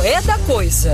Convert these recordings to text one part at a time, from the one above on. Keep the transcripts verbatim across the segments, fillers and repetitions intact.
O É da Coisa.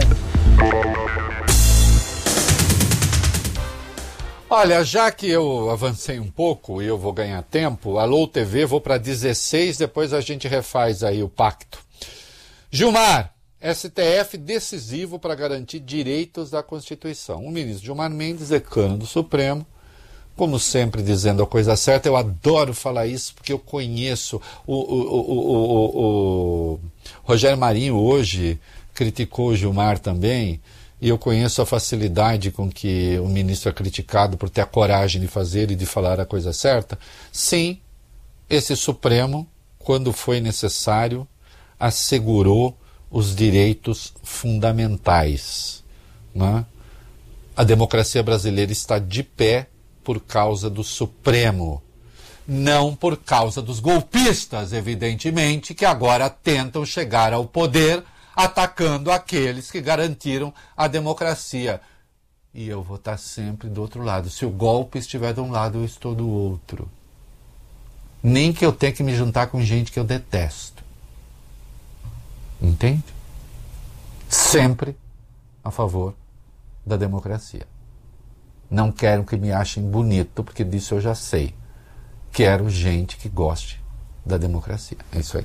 Olha, já que eu avancei um pouco e eu vou ganhar tempo, Alô T V, vou para dezesseis, depois a gente refaz aí o pacto. Gilmar, S T F decisivo para garantir direitos da Constituição. O ministro Gilmar Mendes, decano do Supremo, como sempre dizendo a coisa certa. Eu adoro falar isso porque eu conheço o, o, o, o, o, o Rogério Marinho hoje criticou o Gilmar também, e eu conheço a facilidade com que o ministro é criticado por ter a coragem de fazer e de falar a coisa certa. Sim, esse Supremo, quando foi necessário, assegurou os direitos fundamentais, né? A democracia brasileira está de pé por causa do Supremo, não por causa dos golpistas, evidentemente, que agora tentam chegar ao poder atacando aqueles que garantiram a democracia. E eu vou estar sempre do outro lado. Se o golpe estiver de um lado, eu estou do outro. Nem que eu tenha que me juntar com gente que eu detesto. Entende? Sempre a favor da democracia. Não quero que me achem bonito, porque disso eu já sei. Quero gente que goste da democracia. É isso aí.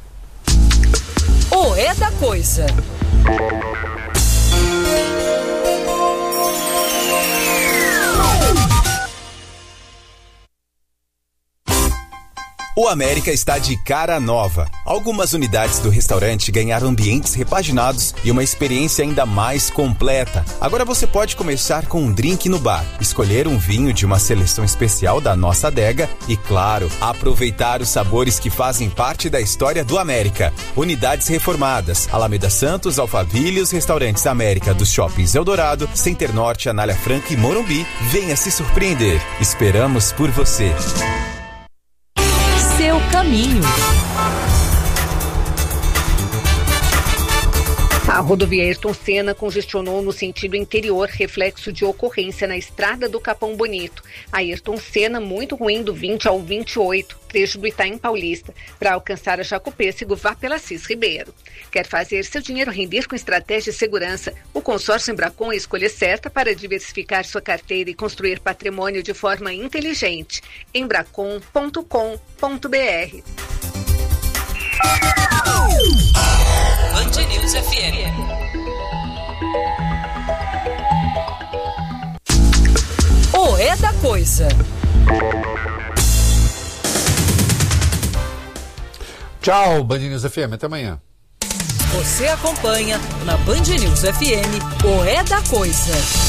O É da Coisa. O América está de cara nova. Algumas unidades do restaurante ganharam ambientes repaginados e uma experiência ainda mais completa. Agora você pode começar com um drink no bar, escolher um vinho de uma seleção especial da nossa adega e, claro, aproveitar os sabores que fazem parte da história do América. Unidades reformadas: Alameda Santos, Alphaville, os restaurantes América dos shoppings Eldorado, Center Norte, Anália Franca e Morumbi. Venha se surpreender. Esperamos por você. Seu caminho. A rodovia Ayrton Senna congestionou no sentido interior, reflexo de ocorrência na estrada do Capão Bonito. A Ayrton Senna muito ruim do vinte ao vinte e oito, trecho do Itaim Paulista. Para alcançar a Jacopêssego, vá pela Cis Ribeiro. Quer fazer seu dinheiro render com estratégia de segurança? O consórcio Embracon é a escolha certa para diversificar sua carteira e construir patrimônio de forma inteligente. embracon ponto com ponto br. Band News F M. O É da Coisa. Tchau, Band News F M. Até amanhã. Você acompanha na Band News F M o É da Coisa.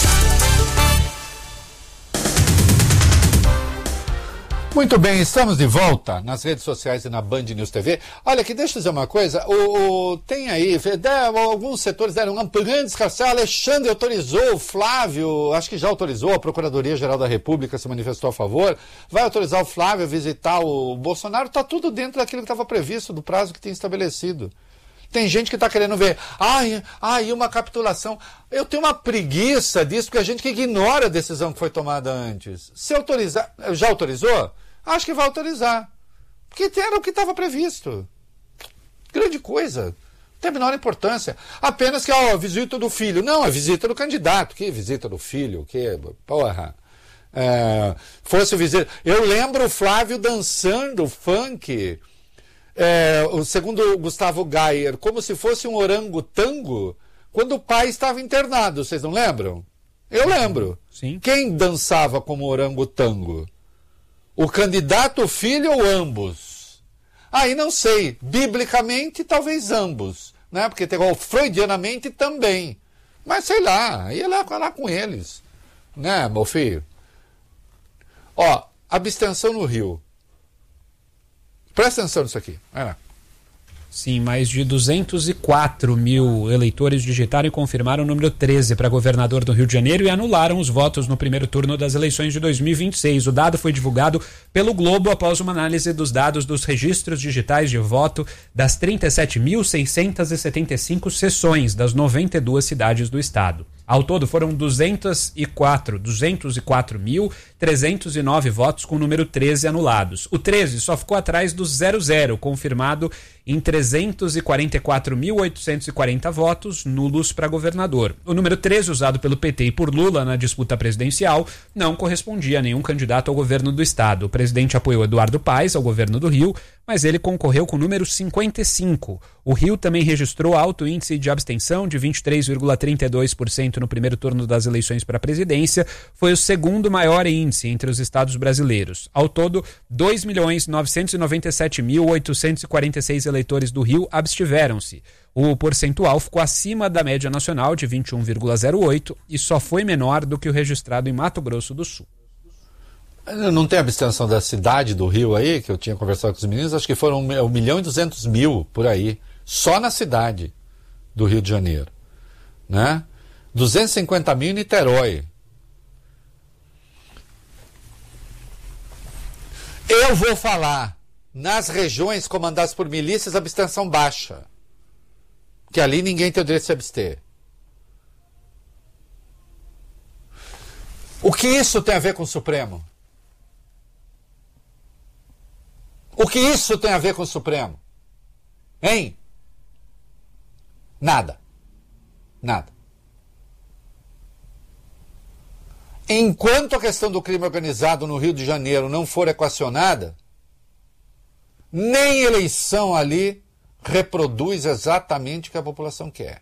Muito bem, estamos de volta nas redes sociais e na Band News T V. Olha aqui, deixa eu dizer uma coisa, o, o, tem aí, der, alguns setores deram um grande escarcel. Alexandre autorizou, o Flávio, acho que já autorizou, a Procuradoria-Geral da República se manifestou a favor, vai autorizar o Flávio a visitar o Bolsonaro, está tudo dentro daquilo que estava previsto, do prazo que tinha estabelecido. Tem gente que está querendo ver, ai, ai, uma capitulação. Eu tenho uma preguiça disso, porque a gente que ignora a decisão que foi tomada antes. Se autorizar, já autorizou? Acho que vai autorizar. Porque era o que estava previsto. Grande coisa. Não tem a menor importância. Apenas que, ó, a visita do filho. Não, a visita do candidato. Que visita do filho? Que, porra. É, fosse visita. Eu lembro o Flávio dançando funk, é, segundo o Gustavo Gayer, como se fosse um orangotango, quando o pai estava internado. Vocês não lembram? Eu lembro. Sim. Quem dançava como orangotango? O candidato, o filho ou ambos? Aí não sei. Biblicamente, talvez ambos. Né? Porque tem, ou, freudianamente também. Mas sei lá, ia lá, lá com eles. Né, meu filho? Ó, abstenção no Rio. Presta atenção nisso aqui. Vai lá. Sim, mais de duzentos e quatro mil eleitores digitaram e confirmaram o número treze para governador do Rio de Janeiro e anularam os votos no primeiro turno das eleições de dois mil e vinte e seis. O dado foi divulgado pelo Globo após uma análise dos dados dos registros digitais de voto das trinta e sete mil seiscentas e setenta e cinco sessões das noventa e duas cidades do estado. Ao todo foram duzentos e quatro mil trezentos e nove votos com o número treze anulados. O treze só ficou atrás do zero zero, confirmado em trezentos e quarenta e quatro mil oitocentos e quarenta votos nulos para governador. O número treze, usado pelo P T e por Lula na disputa presidencial, não correspondia a nenhum candidato ao governo do estado. O presidente apoiou Eduardo Paes ao governo do Rio, mas ele concorreu com o número cinquenta e cinco. O Rio também registrou alto índice de abstenção de vinte e três vírgula trinta e dois por cento no primeiro turno das eleições para a presidência. Foi o segundo maior índice entre os estados brasileiros. Ao todo, dois milhões novecentos e noventa e sete mil oitocentos e quarenta e seis eleitores do Rio abstiveram-se. O percentual ficou acima da média nacional de vinte e um vírgula zero oito e só foi menor do que o registrado em Mato Grosso do Sul. Não tem abstenção da cidade do Rio aí, que eu tinha conversado com os meninos, acho que foram um milhão e duzentos mil por aí, só na cidade do Rio de Janeiro, né? duzentos e cinquenta mil em Niterói. Eu vou falar, nas regiões comandadas por milícias, abstenção baixa, que ali ninguém tem o direito de se abster. O que isso tem a ver com o Supremo? O que isso tem a ver com o Supremo? Hein? Nada. Nada. Enquanto a questão do crime organizado no Rio de Janeiro não for equacionada, nem eleição ali reproduz exatamente o que a população quer.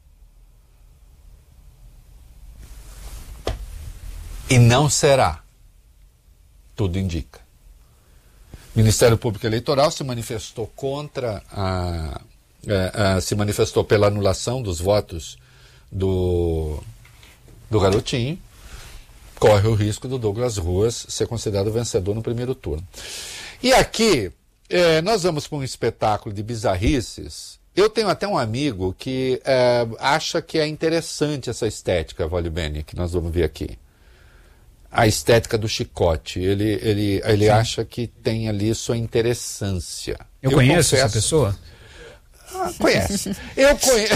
E não será. Tudo indica. O Ministério Público Eleitoral se manifestou contra a, a, a se manifestou pela anulação dos votos do, do Garotinho. Corre o risco do Douglas Ruas ser considerado vencedor no primeiro turno. E aqui, é, nós vamos para um espetáculo de bizarrices. Eu tenho até um amigo que é, acha que é interessante essa estética, Vale Bene, que nós vamos ver aqui. A estética do chicote. Ele, ele, ele acha que tem ali sua interessância. Eu, eu conheço confesso... essa pessoa? Ah, conhece. Eu conheço.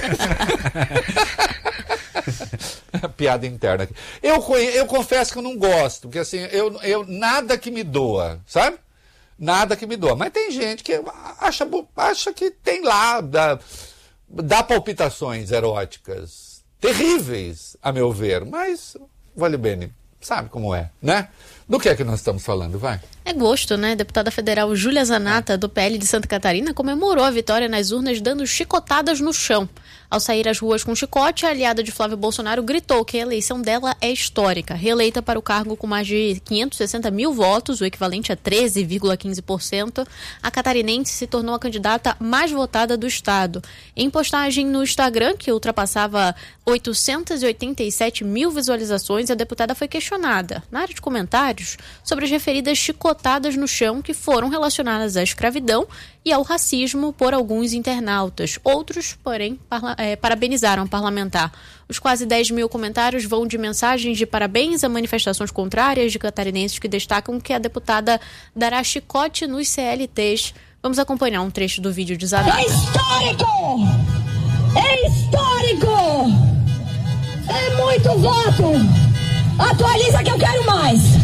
Piada interna aqui. Eu, conhe... eu confesso que eu não gosto, porque assim, eu, eu, nada que me doa, sabe? Nada que me doa. Mas tem gente que acha, acha que tem lá, dá, dá palpitações eróticas terríveis, a meu ver. Mas, Vale Bene, sabe como é, né? Do que é que nós estamos falando, vai? É gosto, né? Deputada federal Júlia Zanata, do P L de Santa Catarina, comemorou a vitória nas urnas dando chicotadas no chão. Ao sair às ruas com chicote, a aliada de Flávio Bolsonaro gritou que a eleição dela é histórica. Reeleita para o cargo com mais de quinhentos e sessenta mil votos, o equivalente a treze vírgula quinze por cento, a catarinense se tornou a candidata mais votada do estado. Em postagem no Instagram, que ultrapassava oitocentos e oitenta e sete mil visualizações, a deputada foi questionada, na área de comentários, sobre as referidas chicotadas no chão que foram relacionadas à escravidão e ao racismo por alguns internautas. Outros, porém, parla- é, parabenizaram o parlamentar. Os quase dez mil comentários vão de mensagens de parabéns a manifestações contrárias de catarinenses que destacam que a deputada dará chicote nos C L Ts. Vamos acompanhar um trecho do vídeo de Zanata. É histórico! É histórico! É muito voto! Atualiza que eu quero mais!